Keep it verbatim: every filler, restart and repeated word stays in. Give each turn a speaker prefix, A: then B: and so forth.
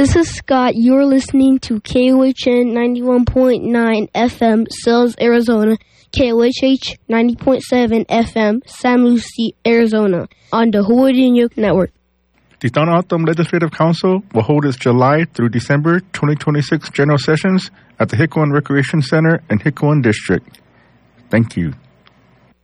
A: This is Scott. You're listening to K O H N ninety-one point nine F M, Sells, Arizona, K O H H ninety point seven F M, San Lucie, Arizona, on the Hawaii Yoke Network.
B: The Tohono O'odham Legislative Council will hold its July through December twenty twenty-six general sessions at the Hikuan Recreation Center in Hikuan District. Thank you.